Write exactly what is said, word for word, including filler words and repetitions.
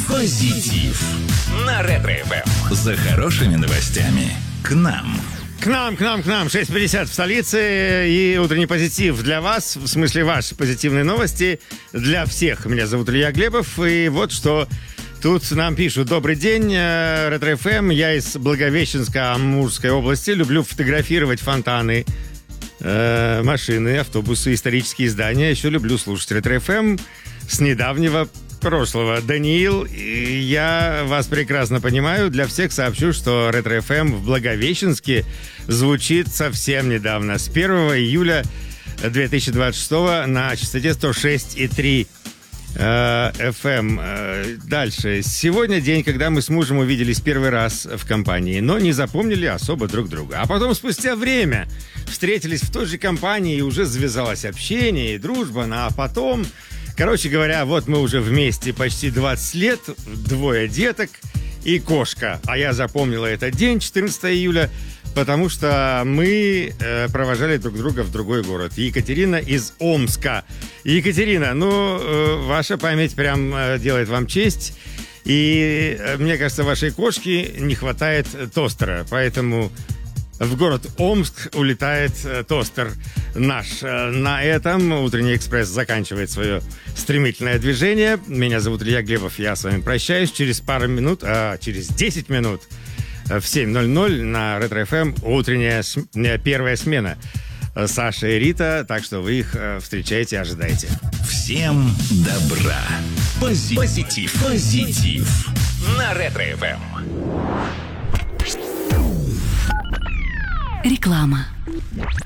Позитив на Ретро-эф эм. За хорошими новостями к нам. К нам, к нам, к нам. шесть пятьдесят в столице. И утренний позитив для вас. В смысле, ваши позитивные новости для всех. Меня зовут Илья Глебов. И вот что тут нам пишут. Добрый день, Ретро-эф эм. Я из Благовещенска, Амурской области. Люблю фотографировать фонтаны, э, машины, автобусы, исторические здания. Еще люблю слушать Ретро-эф эм с недавнего прошлого. Даниил, я вас прекрасно понимаю. Для всех сообщу, что Ретро-эф эм в Благовещенске звучит совсем недавно. С первого июля две тысячи двадцать шестого на частоте сто шесть и три э, эф эм. Э, дальше. Сегодня день, когда мы с мужем увиделись первый раз в компании, но не запомнили особо друг друга. А потом, спустя время, встретились в той же компании, и уже завязалось общение и дружба. Ну, а потом... Короче говоря, вот мы уже вместе почти двадцать лет, двое деток и кошка. А я запомнила этот день, четырнадцатого июля, потому что мы э, провожали друг друга в другой город. Екатерина из Омска. Екатерина, ну, э, ваша память прям э, делает вам честь. И э, мне кажется, вашей кошке не хватает тостера, поэтому... В город Омск улетает э, тостер наш. Э, на этом «Утренний экспресс» заканчивает свое стремительное движение. Меня зовут Илья Глебов, я с вами прощаюсь. Через пару минут, а через десять минут э, в семь ноль ноль на Ретро-эф эм утренняя см... первая смена. Э, Саша и Рита, так что вы их э, встречаете, ожидайте. Всем добра. Пози- Позитив. Позитив на Ретро-эф эм. Реклама.